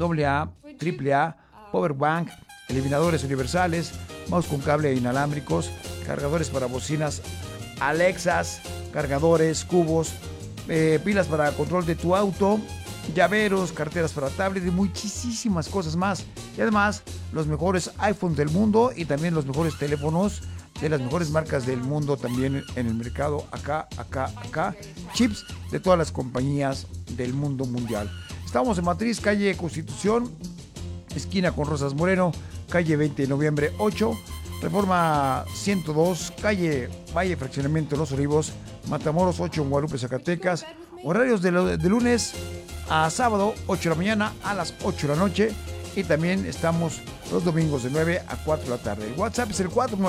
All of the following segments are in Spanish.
AA, AAA, power bank, eliminadores universales, mouse con cable inalámbricos, cargadores para bocinas Alexas, cargadores, cubos, pilas para control de tu auto, llaveros, carteras para tablet y muchísimas cosas más. Y además, los mejores iPhones del mundo y también los mejores teléfonos de las mejores marcas del mundo también en el mercado, acá. Chips de todas las compañías del mundo mundial. Estamos en Matriz, calle Constitución, esquina con Rosas Moreno, calle 20 de noviembre 8, Reforma 102, calle Valle Fraccionamiento Los Olivos, Matamoros 8 en Guadalupe, Zacatecas. Horarios de lunes a sábado, 8 de la mañana a las 8 de la noche. Y también estamos los domingos de 9 a 4 de la tarde. El WhatsApp es el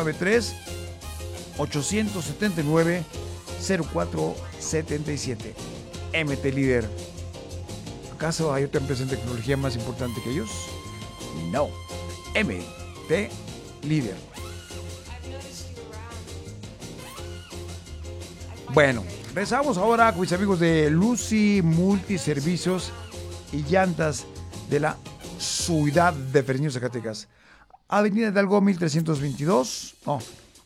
493-879-0477. MT Líder. ¿Acaso hay otra empresa en tecnología más importante que ellos? No. MT Líder. Bueno, regresamos ahora con mis amigos de Lucy Multiservicios y Llantas de la Ciudad de Fresnillo, Zacatecas. Avenida Hidalgo 1322, no,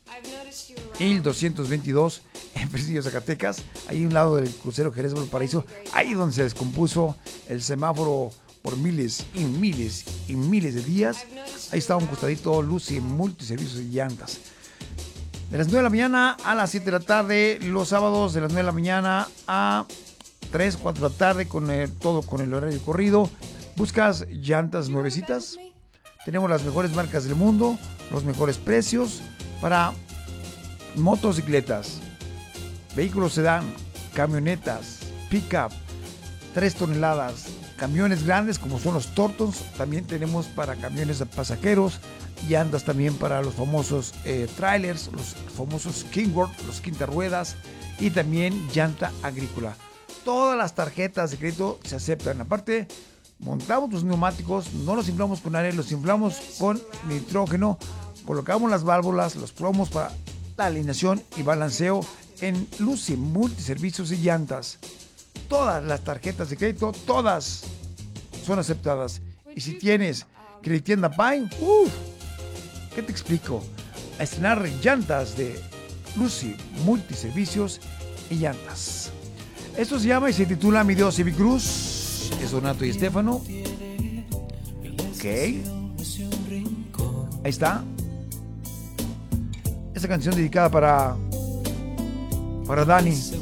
1222 en Fresnillo, Zacatecas. Ahí a un lado del crucero Jerez Valparaíso, ahí donde se descompuso el semáforo por miles y miles y miles de días. Ahí está un costadito Lucy Multiservicios y Llantas. De las 9 de la mañana a las 7 de la tarde, los sábados de las 9 de la mañana a 3, 4 de la tarde, todo con el horario corrido. ¿Buscas llantas nuevecitas? Tenemos las mejores marcas del mundo, los mejores precios para motocicletas, vehículos sedán, camionetas, pick-up, 3 toneladas, camiones grandes como son los Tortons. También tenemos para camiones de pasajeros, llantas también para los famosos trailers, los famosos Kingworth, los quinta ruedas, y también llanta agrícola. Todas las tarjetas de crédito se aceptan. Aparte, montamos los neumáticos, no los inflamos con aire, los inflamos con nitrógeno, colocamos las válvulas, los plomos para la alineación y balanceo en Lucy Multiservicios y Llantas. Todas las tarjetas de crédito, todas son aceptadas. Y si tienes Creditienda Pine, ¿qué te explico? A estrenar llantas de Lucy Multiservicios y Llantas. Esto se llama y se titula Mi Dios Civic Cruz. Es Donato y Estefano. Ok. Ahí está. Esta canción dedicada para Dani.